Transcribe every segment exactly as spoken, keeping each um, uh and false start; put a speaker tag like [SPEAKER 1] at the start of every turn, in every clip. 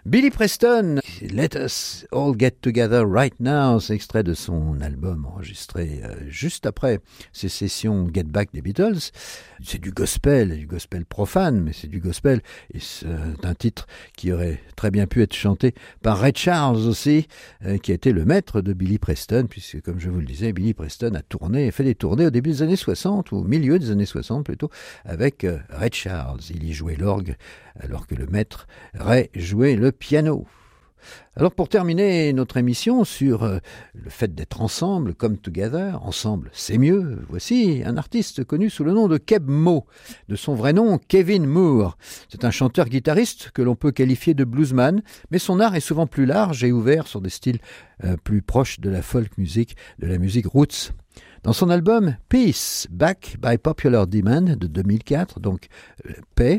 [SPEAKER 1] Billy Preston, Let Us All Get Together Right Now, c'est extrait de son album enregistré euh, juste après ces sessions Get Back des Beatles. C'est du gospel, du gospel profane, mais c'est du gospel. Et c'est un titre qui aurait très bien pu être chanté par Ray Charles aussi, euh, qui a été le maître de Billy Preston, puisque comme je vous le disais, Billy Preston a tourné, fait des tournées au début des années soixante, ou au milieu des années soixante plutôt, avec euh, Ray Charles. Il y jouait l'orgue, alors que le maître Ray jouait le piano. Alors pour terminer notre émission sur euh, le fait d'être ensemble, come together, ensemble c'est mieux, voici un artiste connu sous le nom de Keb Mo, de son vrai nom Kevin Moore. C'est un chanteur-guitariste que l'on peut qualifier de bluesman, mais son art est souvent plus large et ouvert sur des styles euh, plus proches de la folk music, de la musique roots. Dans son album Peace, Back by Popular Demand de deux mille quatre, donc euh, paix,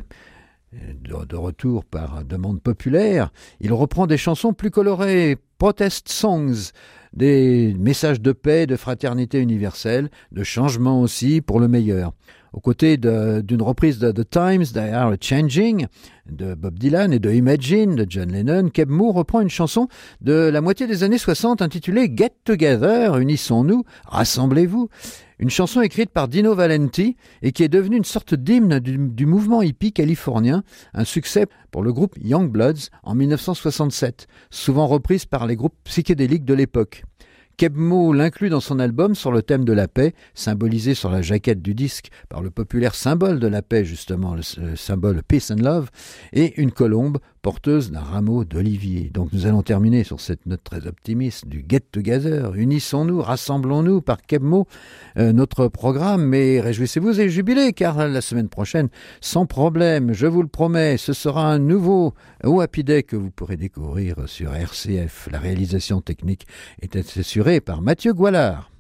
[SPEAKER 1] De, de retour par demande populaire, il reprend des chansons plus colorées, protest songs, des messages de paix, de fraternité universelle, de changement aussi pour le meilleur. Aux côtés de, d'une reprise de The Times They Are Changing de Bob Dylan et de Imagine de John Lennon, Keb Mo reprend une chanson de la moitié des années soixante intitulée Get Together, unissons-nous, rassemblez-vous. Une chanson écrite par Dino Valenti et qui est devenue une sorte d'hymne du, du mouvement hippie californien, un succès pour le groupe Young Bloods en dix-neuf cent soixante-sept, souvent reprise par les groupes psychédéliques de l'époque. Keb Mo l'inclut dans son album sur le thème de la paix, symbolisé sur la jaquette du disque par le populaire symbole de la paix justement, le, le symbole Peace and Love, et une colombe porteuse d'un rameau d'olivier. Donc nous allons terminer sur cette note très optimiste du Get Together, unissons-nous, rassemblons-nous par Keb Mo, euh, notre programme, mais réjouissez-vous et jubilez, car la semaine prochaine, sans problème, je vous le promets, ce sera un nouveau Oh Happy Day que vous pourrez découvrir sur R C F. La réalisation technique est assurée par Mathieu Goualard.